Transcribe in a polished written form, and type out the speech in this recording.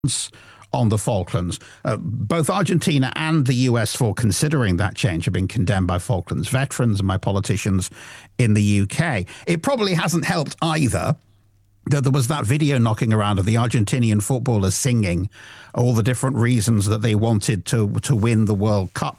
on the Falklands. Both Argentina and the US, for considering that change, have been condemned by Falklands veterans and by politicians in the UK. It probably hasn't helped either that there was that video knocking around of the Argentinian footballers singing all the different reasons that they wanted to win the World Cup